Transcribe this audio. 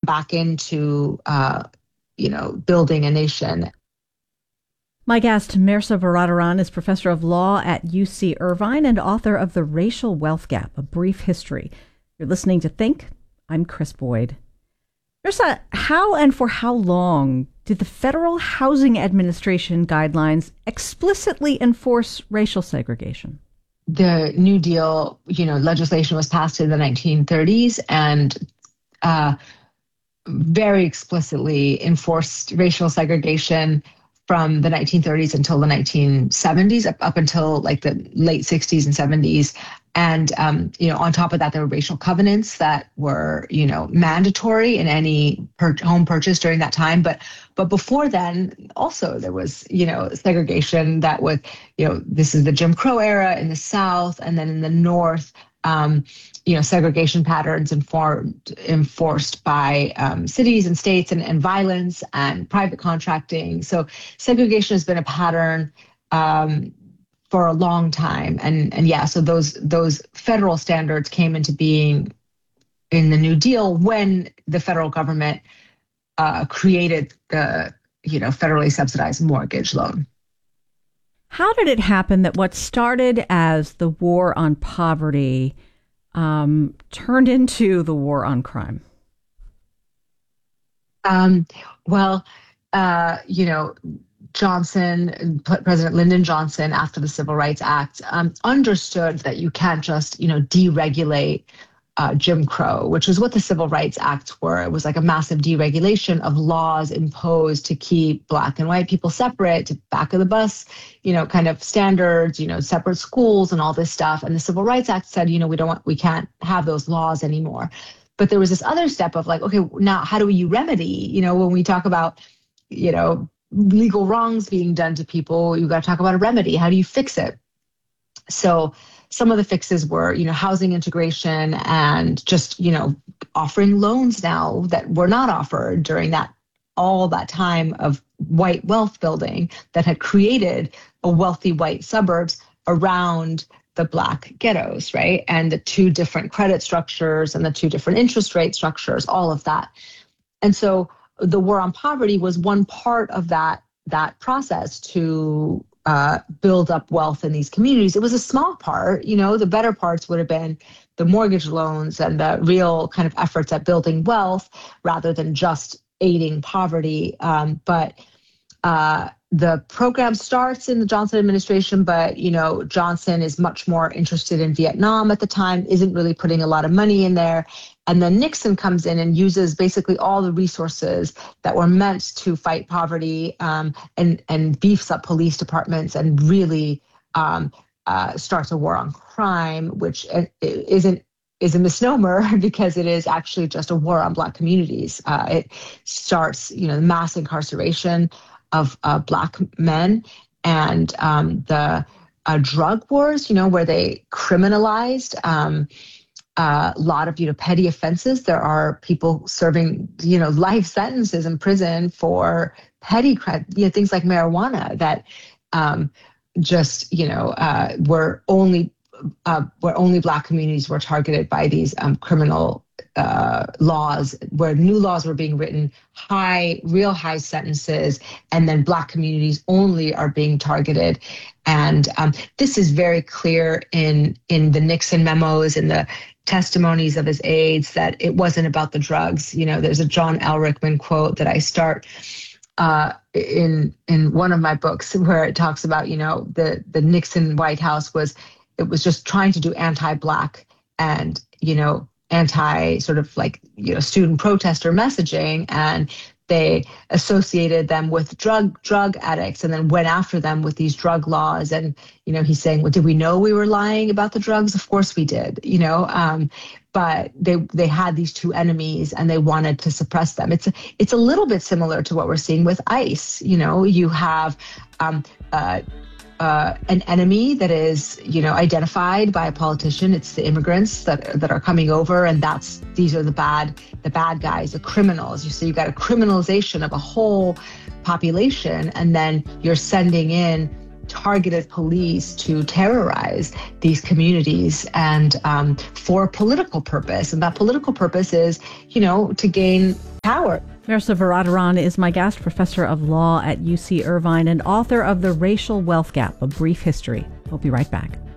back into, building a nation. My guest, Mehrsa Baradaran, is professor of law at UC Irvine and author of The Racial Wealth Gap, A Brief History. You're listening to Think. I'm Chris Boyd. Mehrsa, how and for how long did the Federal Housing Administration guidelines explicitly enforce racial segregation? The New Deal, legislation was passed in the 1930s and very explicitly enforced racial segregation from the 1930s until the 1970s, up until like the late 60s and 70s. And, on top of that, there were racial covenants that were, mandatory in any home purchase during that time. But before then, also there was, segregation that was, this is the Jim Crow era in the South, and then in the North, segregation patterns enforced by cities and states and violence and private contracting. So segregation has been a pattern for a long time. So those federal standards came into being in the New Deal when the federal government created the, federally subsidized mortgage loan. How did it happen that what started as the war on poverty turned into the war on crime? President Lyndon Johnson, after the Civil Rights Act, understood that you can't just, deregulate Jim Crow, which was what the Civil Rights Acts were. It was like a massive deregulation of laws imposed to keep Black and white people separate, to back of the bus, kind of standards, separate schools and all this stuff. And the Civil Rights Act said, we can't have those laws anymore. But there was this other step of like, okay, now how do you remedy, when we talk about, legal wrongs being done to people, you got to talk about a remedy. How do you fix it? So some of the fixes were, housing integration and just, offering loans now that were not offered during all that time of white wealth building that had created a wealthy white suburbs around the Black ghettos, right? And the two different credit structures and the two different interest rate structures, all of that. And so the war on poverty was one part of that process to build up wealth in these communities. It was a small part, the better parts would have been the mortgage loans and the real kind of efforts at building wealth rather than just aiding poverty. But the program starts in the Johnson administration, but, Johnson is much more interested in Vietnam at the time, isn't really putting a lot of money in there. And then Nixon comes in and uses basically all the resources that were meant to fight poverty and beefs up police departments and really starts a war on crime, which is a misnomer because it is actually just a war on Black communities. It starts, the mass incarceration of Black men and the drug wars, where they criminalized a lot of, petty offenses. There are people serving, life sentences in prison for petty, things like marijuana that were only Black communities were targeted by these criminal laws, where new laws were being written, real high sentences, and then Black communities only are being targeted. And this is very clear in the Nixon memos and the testimonies of his aides that it wasn't about the drugs. There's a John L. Rickman quote that I start in one of my books where it talks about, the Nixon White House was just trying to do anti-Black and, anti sort of like, student protester messaging. And they associated them with drug addicts and then went after them with these drug laws. And, he's saying, well, did we know we were lying about the drugs? Of course we did, but they had these two enemies and they wanted to suppress them. It's a little bit similar to what we're seeing with ICE. You have an enemy that is, identified by a politician. It's the immigrants that are coming over, and these are the bad guys, the criminals. So you've got a criminalization of a whole population, and then you're sending in targeted police to terrorize these communities and for political purpose. And that political purpose is, to gain power. Mehrsa Baradaran is my guest, professor of law at UC Irvine and author of The Racial Wealth Gap, A Brief History. We'll be right back.